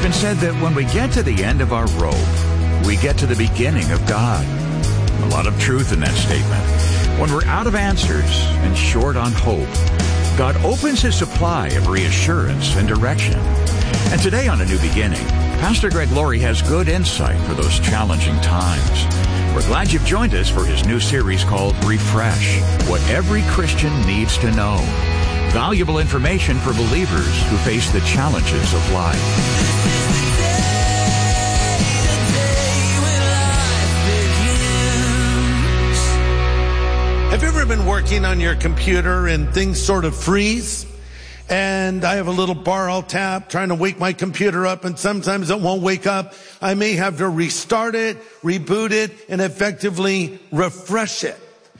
been said that when we get to the end of our rope, we get to the beginning of God. A lot of truth in that statement. When we're out of answers and short on hope, God opens His supply of reassurance and direction. And today on A New Beginning, Pastor Greg Laurie has good insight for those challenging times. We're glad you've joined us for his new series called Refresh, What Every Christian Needs to Know. Valuable information for believers who face the challenges of life. Have you ever been working on your computer and things sort of freeze? And I have a little bar I'll tap, trying to wake my computer up, and sometimes it won't wake up. I may have to restart it, reboot it, and effectively refresh it.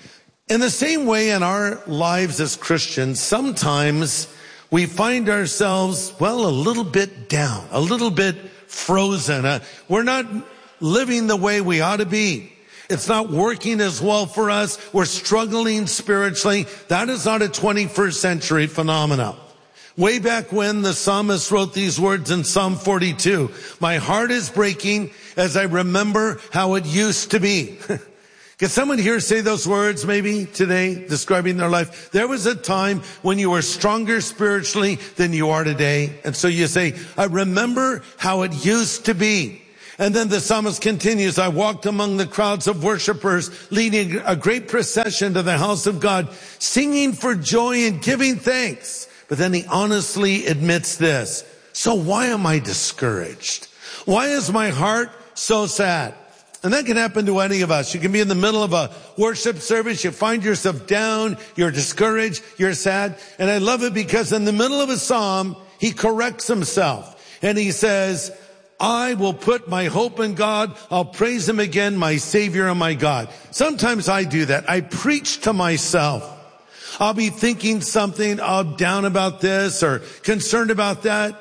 In the same way in our lives as Christians, sometimes we find ourselves, a little bit down, a little bit frozen. We're not living the way we ought to be. It's not working as well for us. We're struggling spiritually. That is not a 21st century phenomenon. Way back when the psalmist wrote these words in Psalm 42, "My heart is breaking as I remember how it used to be." Can someone here say those words maybe today, describing their life? There was a time when you were stronger spiritually than you are today. And so you say, I remember how it used to be. And then the psalmist continues, "I walked among the crowds of worshipers, leading a great procession to the house of God, singing for joy and giving thanks." But then he honestly admits this. So why am I discouraged? Why is my heart so sad? And that can happen to any of us. You can be in the middle of a worship service. You find yourself down. You're discouraged. You're sad. And I love it because in the middle of a psalm, he corrects himself. And he says, "I will put my hope in God. I'll praise Him again, my Savior and my God." Sometimes I do that. I preach to myself. I'll be thinking something, I'm down about this or concerned about that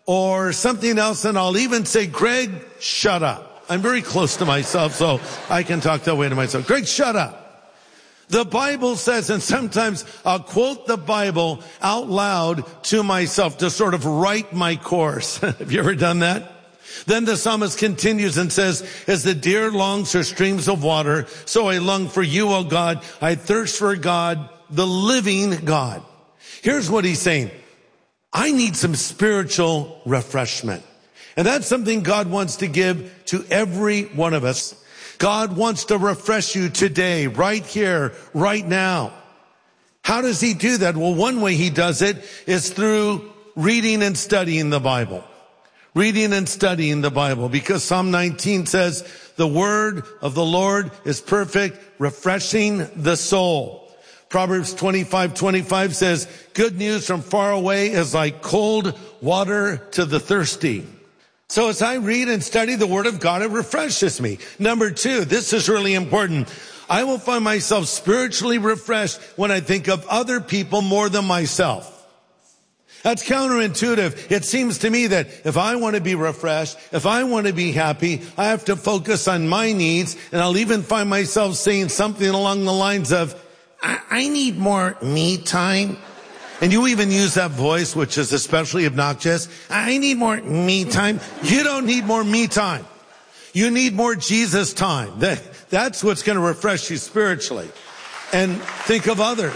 or something else, and I'll even say, "Greg, shut up." I'm very close to myself, so I can talk that way to myself. "Greg, shut up." The Bible says, and sometimes I'll quote the Bible out loud to myself to sort of write my course. Have you ever done that? Then the psalmist continues and says, "As the deer longs for streams of water, so I long for you, O God. I thirst for God, the living God." Here's what he's saying. I need some spiritual refreshment. And that's something God wants to give to every one of us. God wants to refresh you today, right here, right now. How does he do that? Well, one way he does it is through reading and studying the Bible. Reading and studying the Bible, because Psalm 19 says, "The word of the Lord is perfect, refreshing the soul." Proverbs 25:25 says, "Good news from far away is like cold water to the thirsty." So as I read and study the Word of God, it refreshes me. Number two, this is really important. I will find myself spiritually refreshed when I think of other people more than myself. That's counterintuitive. It seems to me that if I want to be refreshed, if I want to be happy, I have to focus on my needs, and I'll even find myself saying something along the lines of, I need more me time. And you even use that voice, which is especially obnoxious. I need more me time. You don't need more me time. You need more Jesus time. That's what's going to refresh you spiritually. And think of others.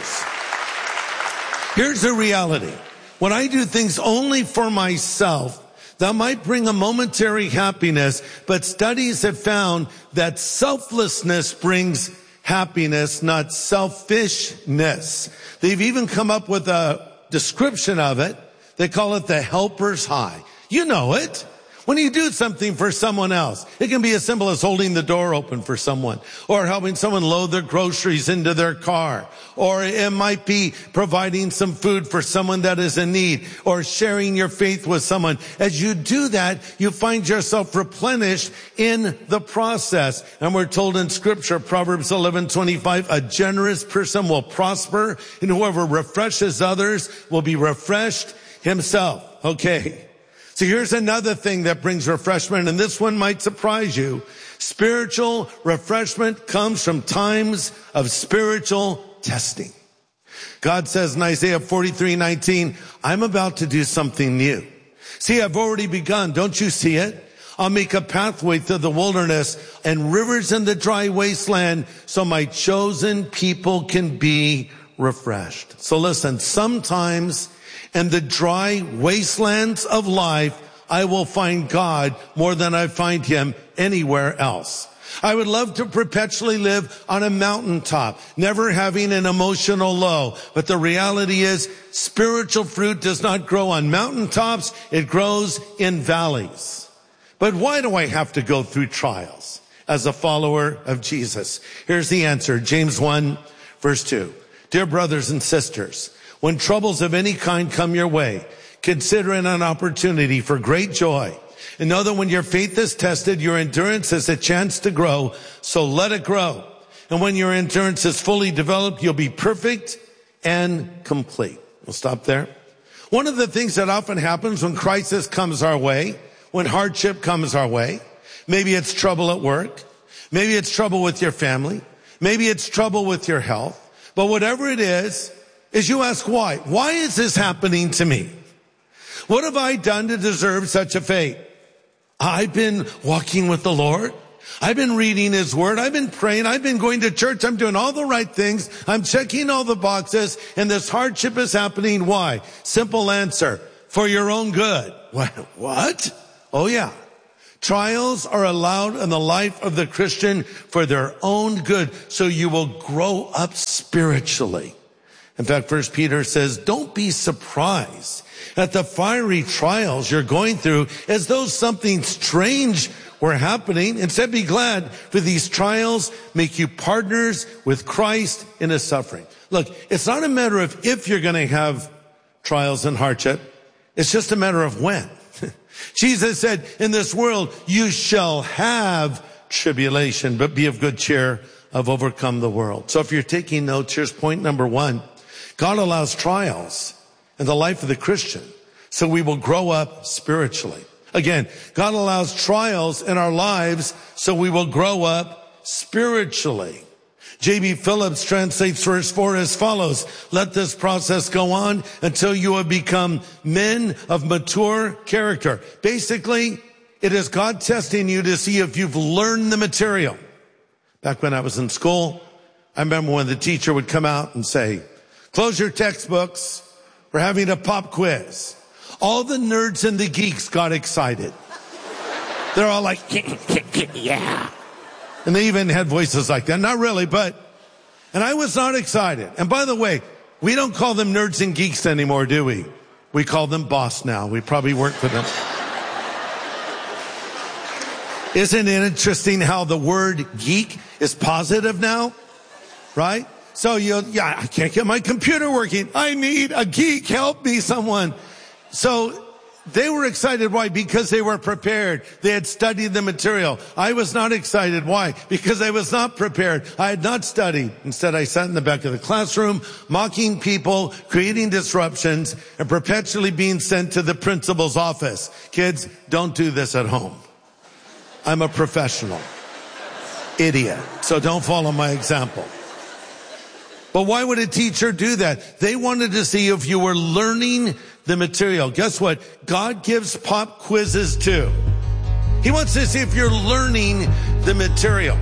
Here's the reality. When I do things only for myself, that might bring a momentary happiness, but studies have found that selflessness brings happiness, not selfishness. They've even come up with a description of it. They call it the helper's high. You know it. When you do something for someone else, it can be as simple as holding the door open for someone, or helping someone load their groceries into their car, or it might be providing some food for someone that is in need, or sharing your faith with someone. As you do that, you find yourself replenished in the process. And we're told in Scripture, Proverbs 11:25, a generous person will prosper, and whoever refreshes others will be refreshed himself. Okay. So here's another thing that brings refreshment, and this one might surprise you. Spiritual refreshment comes from times of spiritual testing. God says in Isaiah 43:19, I'm about to do something new. See, I've already begun. Don't you see it? I'll make a pathway through the wilderness and rivers in the dry wasteland so my chosen people can be refreshed. So listen, sometimes in the dry wastelands of life, I will find God more than I find him anywhere else. I would love to perpetually live on a mountaintop, never having an emotional low. But the reality is, spiritual fruit does not grow on mountaintops. It grows in valleys. But why do I have to go through trials as a follower of Jesus? Here's the answer. James 1, verse 2. Dear brothers and sisters, when troubles of any kind come your way, consider it an opportunity for great joy. And know that when your faith is tested, your endurance has a chance to grow. So let it grow. And when your endurance is fully developed, you'll be perfect and complete. We'll stop there. One of the things that often happens when crisis comes our way, when hardship comes our way, maybe it's trouble at work, maybe it's trouble with your family, maybe it's trouble with your health, but whatever it is you ask why. Why is this happening to me? What have I done to deserve such a fate? I've been walking with the Lord. I've been reading his word. I've been praying. I've been going to church. I'm doing all the right things. I'm checking all the boxes, and this hardship is happening. Why? Simple answer. For your own good. What? Oh yeah. Trials are allowed in the life of the Christian for their own good, so you will grow up spiritually. In fact, 1 Peter says, don't be surprised at the fiery trials you're going through as though something strange were happening. Instead, be glad, for these trials make you partners with Christ in his suffering. Look, it's not a matter of if you're going to have trials and hardship. It's just a matter of when. Jesus said, in this world, you shall have tribulation, but be of good cheer. I've overcome the world. So if you're taking notes, here's point number 1. God allows trials in the life of the Christian so we will grow up spiritually. Again, God allows trials in our lives so we will grow up spiritually. J.B. Phillips translates verse 4 as follows. Let this process go on until you have become men of mature character. Basically, it is God testing you to see if you've learned the material. Back when I was in school, I remember when the teacher would come out and say, close your textbooks. We're having a pop quiz. All the nerds and the geeks got excited. They're all like, yeah. And they even had voices like that. Not really, and I was not excited. And by the way, we don't call them nerds and geeks anymore, do we? We call them boss now. We probably work for them. Isn't it interesting how the word geek is positive now? Right? So I can't get my computer working. I need a geek. Help me, someone. So they were excited. Why? Because they were prepared. They had studied the material. I was not excited. Why? Because I was not prepared. I had not studied. Instead, I sat in the back of the classroom, mocking people, creating disruptions, and perpetually being sent to the principal's office. Kids, don't do this at home. I'm a professional. Idiot. So don't follow my example. But why would a teacher do that? They wanted to see if you were learning the material. Guess what? God gives pop quizzes too. He wants to see if you're learning the material.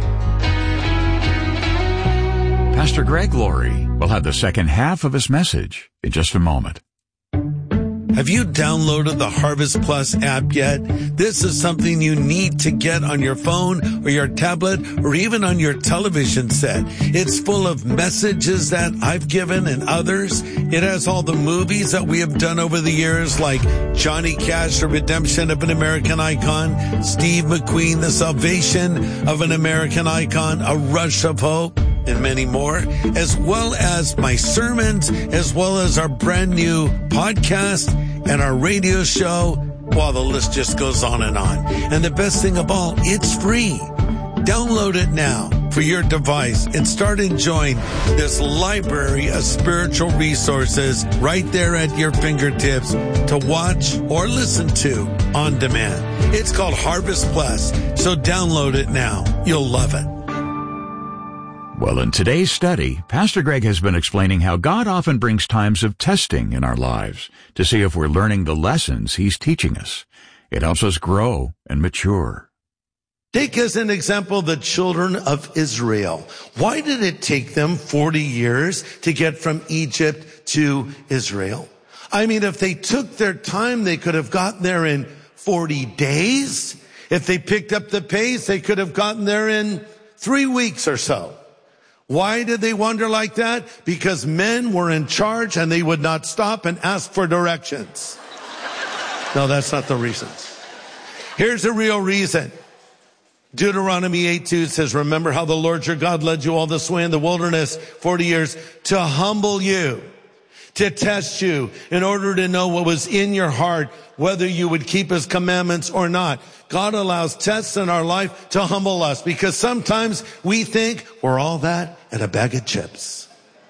Pastor Greg Laurie will have the second half of his message in just a moment. Have you downloaded the Harvest Plus app yet? This is something you need to get on your phone or your tablet or even on your television set. It's full of messages that I've given and others. It has all the movies that we have done over the years, like Johnny Cash, The Redemption of an American Icon, Steve McQueen, The Salvation of an American Icon, A Rush of Hope, and many more, as well as my sermons, as well as our brand new podcast and our radio show. Well, the list just goes on. And the best thing of all, it's free. Download it now for your device and start enjoying this library of spiritual resources right there at your fingertips to watch or listen to on demand. It's called Harvest Plus, so download it now. You'll love it. Well, in today's study, Pastor Greg has been explaining how God often brings times of testing in our lives to see if we're learning the lessons He's teaching us. It helps us grow and mature. Take as an example the children of Israel. Why did it take them 40 years to get from Egypt to Israel? I mean, if they took their time, they could have gotten there in 40 days. If they picked up the pace, they could have gotten there in 3 weeks or so. Why did they wander like that? Because men were in charge and they would not stop and ask for directions. No, that's not the reason. Here's the real reason. Deuteronomy 8:2 says, remember how the Lord your God led you all this way in the wilderness 40 years to humble you, to test you in order to know what was in your heart, whether you would keep His commandments or not. God allows tests in our life to humble us because sometimes we think we're all that and a bag of chips.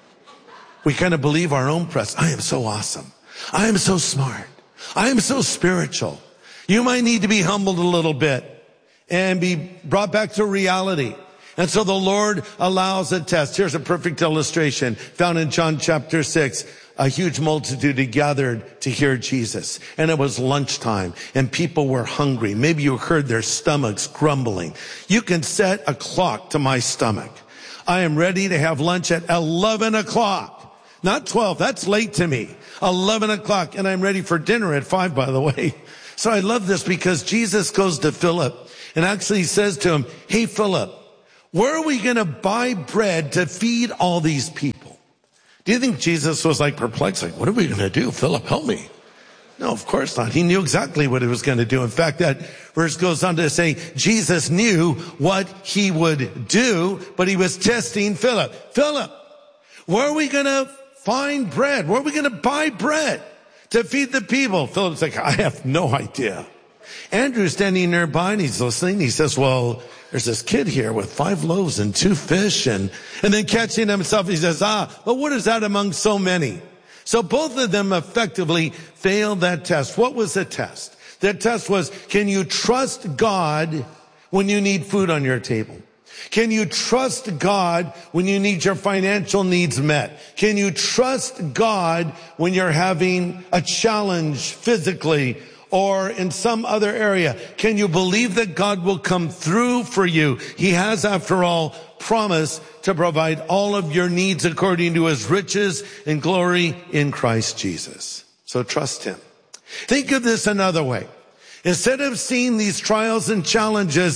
We kind of believe our own press. I am so awesome. I am so smart. I am so spiritual. You might need to be humbled a little bit and be brought back to reality. And so the Lord allows a test. Here's a perfect illustration found in John chapter 6. A huge multitude had gathered to hear Jesus. And it was lunchtime and people were hungry. Maybe you heard their stomachs grumbling. You can set a clock to my stomach. I am ready to have lunch at 11 o'clock. Not 12. That's late to me. 11 o'clock. And I'm ready for dinner at 5, by the way. So I love this because Jesus goes to Philip and actually says to him, hey, Philip, where are we going to buy bread to feed all these people? Do you think Jesus was like perplexed? Like, what are we going to do? Philip, help me. No, of course not. He knew exactly what he was going to do. In fact, that verse goes on to say Jesus knew what he would do, but he was testing Philip. Philip, where are we going to find bread? Where are we going to buy bread to feed the people? Philip's like, I have no idea. Andrew's standing nearby and he's listening. He says, well, there's this kid here with 5 loaves and 2 fish. And then catching himself, he says, but what is that among so many? So both of them effectively failed that test. What was the test? The test was, can you trust God when you need food on your table? Can you trust God when you need your financial needs met? Can you trust God when you're having a challenge physically or in some other area? Can you believe that God will come through for you? He has, after all, promised to provide all of your needs according to His riches and glory in Christ Jesus. So trust Him. Think of this another way. Instead of seeing these trials and challenges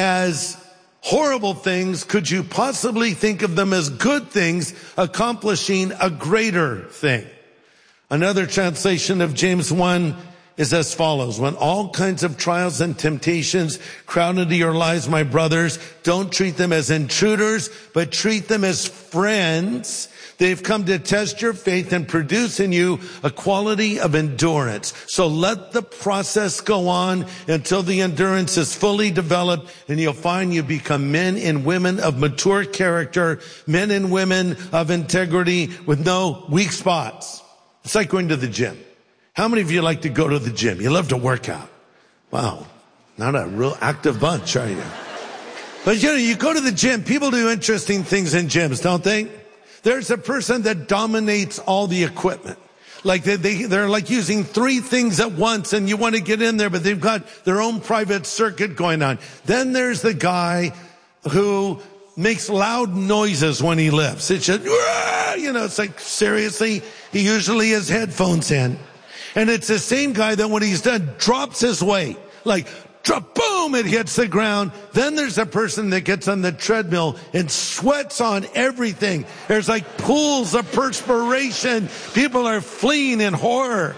as horrible things, could you possibly think of them as good things accomplishing a greater thing? Another translation of James 1 is as follows. When all kinds of trials and temptations crowd into your lives, my brothers, don't treat them as intruders, but treat them as friends. They've come to test your faith and produce in you a quality of endurance. So let the process go on until the endurance is fully developed, and you'll find you become men and women of mature character, men and women of integrity with no weak spots. It's like going to the gym. How many of you like to go to the gym? You love to work out. Wow, not a real active bunch, are you? But you go to the gym, people do interesting things in gyms, don't they? There's a person that dominates all the equipment. Like they're like using 3 things at once and you want to get in there, but they've got their own private circuit going on. Then there's the guy who makes loud noises when he lifts. It's just, it's like, seriously, he usually has headphones in. And it's the same guy that when he's done drops his weight, like drop, boom, it hits the ground. Then there's a person that gets on the treadmill and sweats on everything. There's like pools of perspiration. People are fleeing in horror.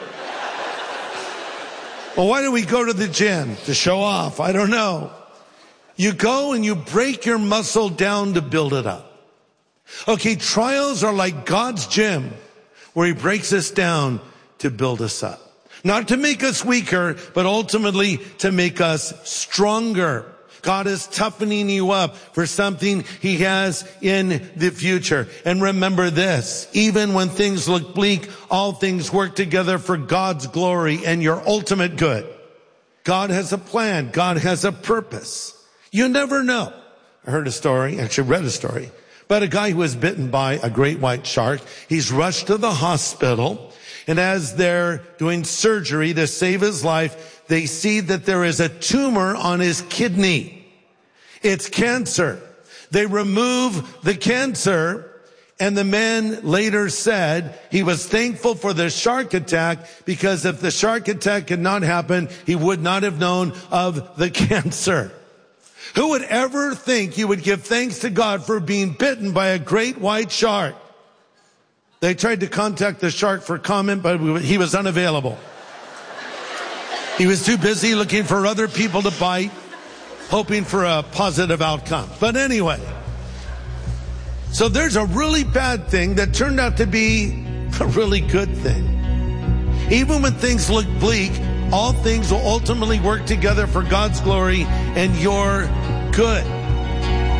Well, why do we go to the gym? To show off? I don't know. You go and you break your muscle down to build it up. Okay, trials are like God's gym where He breaks us down to build us up. Not to make us weaker, but ultimately to make us stronger. God is toughening you up for something He has in the future. And remember this, even when things look bleak, all things work together for God's glory and your ultimate good. God has a plan. God has a purpose. You never know. I heard a story, actually read a story, about a guy who was bitten by a great white shark. He's rushed to the hospital, and as they're doing surgery to save his life, they see that there is a tumor on his kidney. It's cancer. They remove the cancer, and the man later said he was thankful for the shark attack because if the shark attack had not happened, he would not have known of the cancer. Who would ever think you would give thanks to God for being bitten by a great white shark? They tried to contact the shark for comment, but he was unavailable. He was too busy looking for other people to bite, hoping for a positive outcome. But anyway, so there's a really bad thing that turned out to be a really good thing. Even when things look bleak, all things will ultimately work together for God's glory and your good.